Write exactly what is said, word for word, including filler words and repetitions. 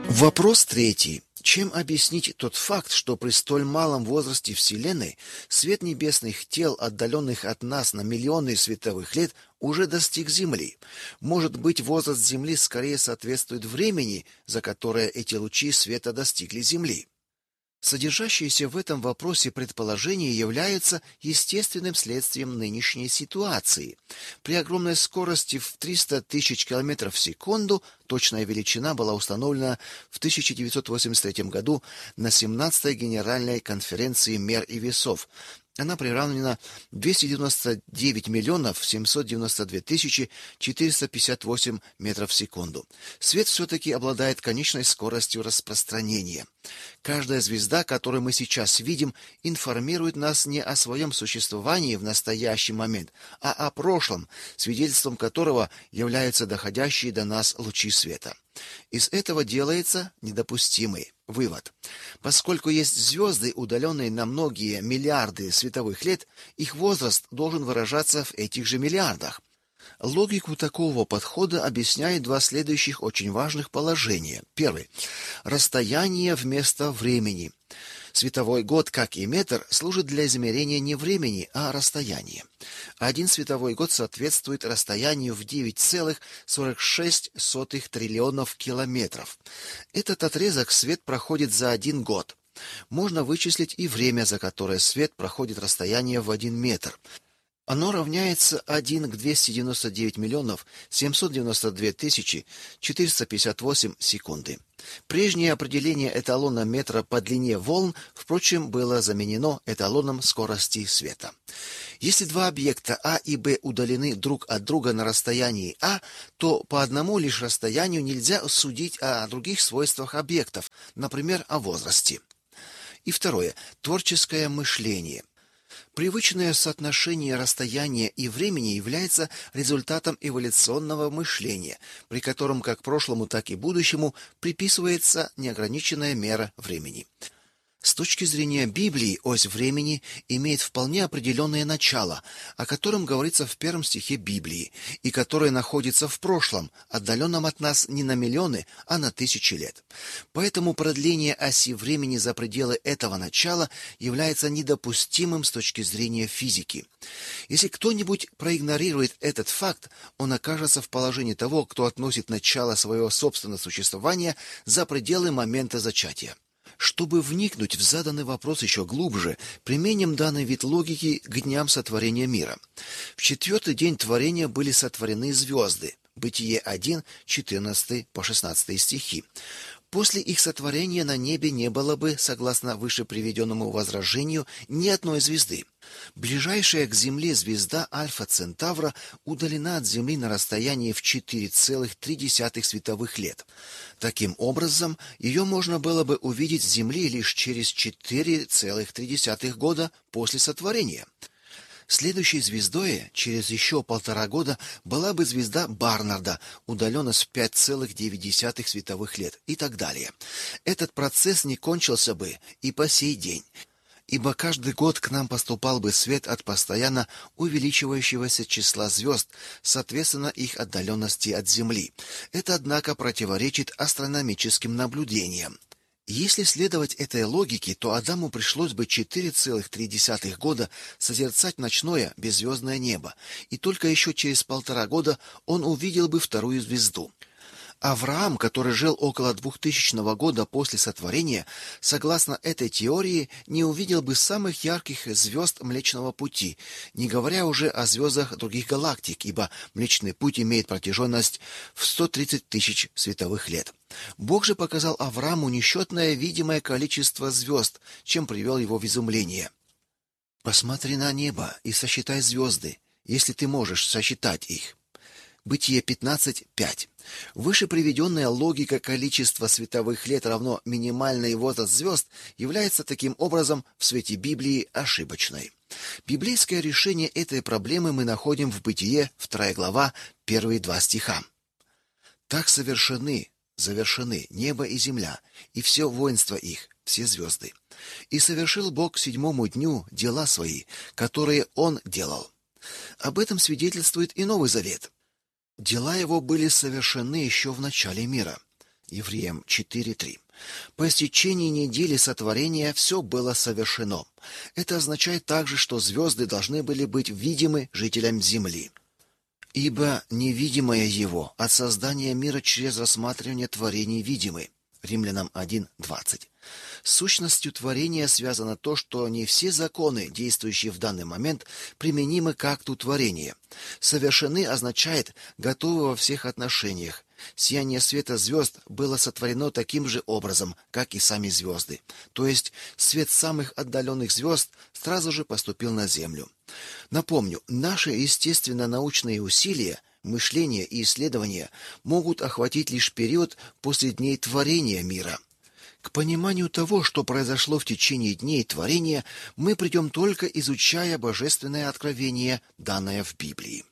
Вопрос третий. Чем объяснить тот факт, что при столь малом возрасте Вселенной свет небесных тел, отдаленных от нас на миллионы световых лет, уже достиг Земли? Может быть, возраст Земли скорее соответствует времени, за которое эти лучи света достигли Земли? Содержащиеся в этом вопросе предположения являются естественным следствием нынешней ситуации. При огромной скорости в триста тысяч километров в секунду точная величина была установлена в тысяча девятьсот восемьдесят третьем году на семнадцатой Генеральной конференции мер и весов. Она приравнена двести девяносто девять миллионов семьсот девяносто две тысячи четыреста пятьдесят восемь метров в секунду. Свет все-таки обладает конечной скоростью распространения. Каждая звезда, которую мы сейчас видим, информирует нас не о своем существовании в настоящий момент, а о прошлом, свидетельством которого являются доходящие до нас лучи света. Из этого делается недопустимый вывод. Поскольку есть звезды, удаленные на многие миллиарды световых лет, их возраст должен выражаться в этих же миллиардах. Логику такого подхода объясняет два следующих очень важных положения. Первый. Расстояние вместо времени. Световой год, как и метр, служит для измерения не времени, а расстояния. Один световой год соответствует расстоянию в девять целых сорок шесть сотых триллионов километров. Этот отрезок свет проходит за один год. Можно вычислить и время, за которое свет проходит расстояние в один метр. Оно равняется один к двухстам девяноста девяти миллионов семьсот девяносто две тысячи четыреста пятьдесят восемь секунды. Прежнее определение эталона метра по длине волн, впрочем, было заменено эталоном скорости света. Если два объекта А и Б удалены друг от друга на расстоянии А, то по одному лишь расстоянию нельзя судить о других свойствах объектов, например, о возрасте. И второе. Творческое мышление. Привычное соотношение расстояния и времени является результатом эволюционного мышления, при котором как прошлому, так и будущему приписывается неограниченная мера времени. С точки зрения Библии, ось времени имеет вполне определенное начало, о котором говорится в первом стихе Библии, и которое находится в прошлом, отдаленном от нас не на миллионы, а на тысячи лет. Поэтому продление оси времени за пределы этого начала является недопустимым с точки зрения физики. Если кто-нибудь проигнорирует этот факт, он окажется в положении того, кто относит начало своего собственного существования за пределы момента зачатия. Чтобы вникнуть в заданный вопрос еще глубже, применим данный вид логики к дням сотворения мира. В четвертый день творения были сотворены звезды. Бытие один, четырнадцатый по шестнадцатый стихи. После их сотворения на небе не было бы, согласно выше приведенному возражению, ни одной звезды. Ближайшая к Земле звезда Альфа Центавра удалена от Земли на расстоянии в четыре целых три десятых световых лет. Таким образом, ее можно было бы увидеть с Земли лишь через четыре целых три десятых года после сотворения. Следующей звездой через еще полтора года была бы звезда Барнарда, удаленная в пять целых девять десятых световых лет и так далее. Этот процесс не кончился бы и по сей день, ибо каждый год к нам поступал бы свет от постоянно увеличивающегося числа звезд, соответственно их отдаленности от Земли. Это, однако, противоречит астрономическим наблюдениям. Если следовать этой логике, то Адаму пришлось бы четыре целых три десятых года созерцать ночное беззвездное небо, и только еще через полтора года он увидел бы вторую звезду. Авраам, который жил около двухтысячного года после сотворения, согласно этой теории, не увидел бы самых ярких звезд Млечного Пути, не говоря уже о звездах других галактик, ибо Млечный Путь имеет протяженность в сто тридцать тысяч световых лет. Бог же показал Аврааму несчетное видимое количество звезд, чем привел его в изумление. «Посмотри на небо и сосчитай звезды, если ты можешь сосчитать их». Бытие пятнадцать пять. Выше приведенная логика количества световых лет равно минимальный возраст звезд является таким образом в свете Библии ошибочной. Библейское решение этой проблемы мы находим в Бытие, вторая глава, первые два стиха. «Так совершены, завершены небо и земля, и все воинство их, все звезды. И совершил Бог к седьмому дню дела свои, которые Он делал». Об этом свидетельствует и Новый Завет. Дела его были совершены еще в начале мира. Евреям четыре три. По истечении недели сотворения все было совершено. Это означает также, что звезды должны были быть видимы жителям земли. Ибо невидимое его от создания мира через рассматривание творений видимы. Римлянам один двадцать. С сущностью творения связано то, что не все законы, действующие в данный момент, применимы к акту творения. Совершены означает готовы во всех отношениях. Сияние света звезд было сотворено таким же образом, как и сами звезды. То есть свет самых отдаленных звезд сразу же поступил на Землю. Напомню, наши естественно-научные усилия, мышление и исследования могут охватить лишь период после дней творения мира. К пониманию того, что произошло в течение дней творения, мы придем только изучая божественное откровение, данное в Библии.